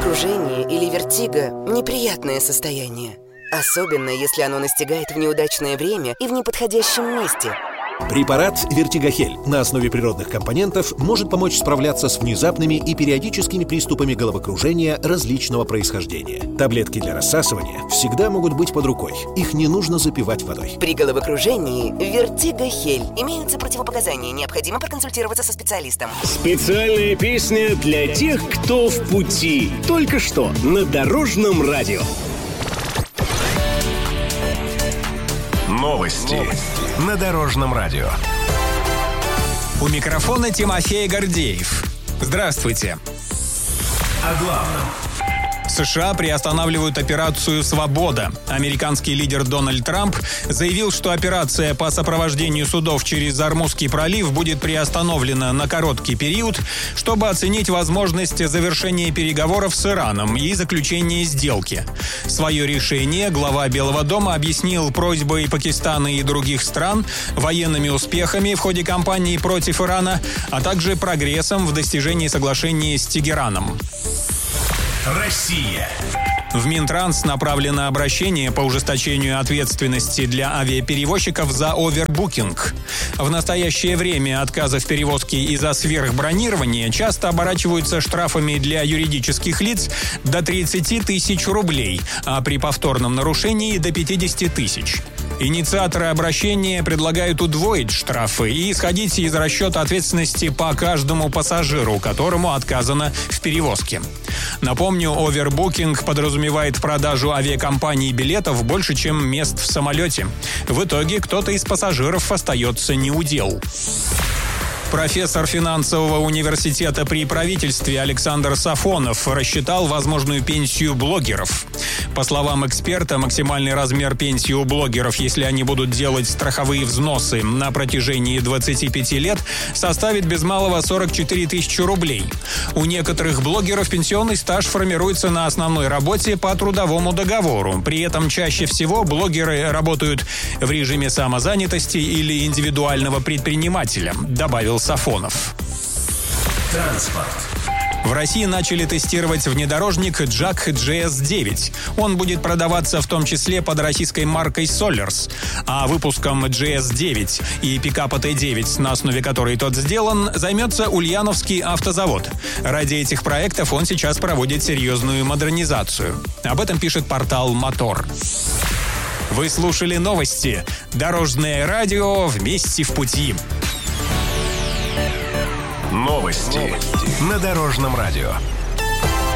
Головокружение или вертиго – неприятное состояние. Особенно, если оно настигает в неудачное время и в неподходящем месте. Препарат «Вертигохель» на основе природных компонентов может помочь справляться с внезапными и периодическими приступами головокружения различного происхождения. Таблетки для рассасывания всегда могут быть под рукой. Их не нужно запивать водой. При головокружении «Вертигохель» имеются противопоказания. Необходимо проконсультироваться со специалистом. Специальная песня для тех, кто в пути. Только что на Дорожном радио. Новости на Дорожном радио. У микрофона Тимофей Гордеев. Здравствуйте. О главном. США приостанавливают операцию «Свобода». Американский лидер Дональд Трамп заявил, что операция по сопровождению судов через Ормузский пролив будет приостановлена на короткий период, чтобы оценить возможность завершения переговоров с Ираном и заключения сделки. Свое решение глава Белого дома объяснил просьбой Пакистана и других стран, военными успехами в ходе кампании против Ирана, а также прогрессом в достижении соглашения с Тегераном. Россия. В Минтранс направлено обращение по ужесточению ответственности для авиаперевозчиков за овербукинг. В настоящее время отказы в перевозке из-за сверхбронирования часто оборачиваются штрафами для юридических лиц до 30 тысяч рублей, а при повторном нарушении до 50 тысяч. Инициаторы обращения предлагают удвоить штрафы и исходить из расчета ответственности по каждому пассажиру, которому отказано в перевозке. Напомню, овербукинг подразумевает продажу авиакомпании билетов больше, чем мест в самолете. В итоге кто-то из пассажиров остается неудел. Профессор финансового университета при правительстве Александр Сафонов рассчитал возможную пенсию блогеров. По словам эксперта, максимальный размер пенсии у блогеров, если они будут делать страховые взносы на протяжении 25 лет, составит без малого 44 тысячи рублей. У некоторых блогеров пенсионный стаж формируется на основной работе по трудовому договору. При этом чаще всего блогеры работают в режиме самозанятости или индивидуального предпринимателя, добавил Сафонов. Транспорт. В России начали тестировать внедорожник Jack GS9. Он будет продаваться в том числе под российской маркой Solers. А выпуском GS9 и пикапа Т9, на основе которой тот сделан, займется Ульяновский автозавод. Ради этих проектов он сейчас проводит серьезную модернизацию. Об этом пишет портал «Мотор». Вы слушали новости. Дорожное радио «Вместе в пути». Новости на Дорожном радио.